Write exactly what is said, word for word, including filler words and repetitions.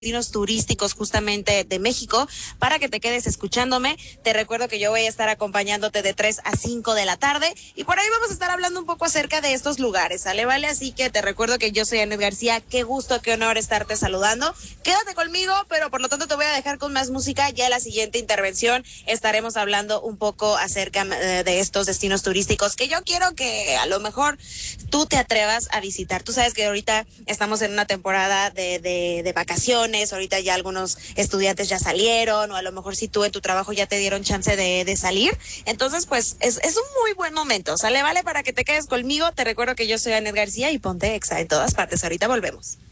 destinos turísticos justamente de México para que te quedes escuchándome. Te recuerdo que yo voy a estar acompañándote de tres a cinco de la tarde y por ahí vamos a estar hablando un poco acerca de estos lugares, ¿sale? Vale, así que te recuerdo que yo soy Anet García, qué gusto, qué honor estarte saludando. Quédate conmigo, pero por lo tanto te voy a dejar con más música. Ya en la siguiente intervención estaremos hablando un poco acerca eh, de estos destinos turísticos que yo quiero que a lo mejor tú te atrevas a visitar. Tú sabes que ahorita estamos en una temporada de, de, de vacaciones. Ahorita ya algunos estudiantes ya salieron, o a lo mejor si tú en tu trabajo ya te dieron chance de, de salir. Entonces, pues es, es un muy buen momento. Sale, vale, para que te quedes conmigo. Te recuerdo que yo soy Anet García y ponte Exa en todas partes. Ahorita volvemos.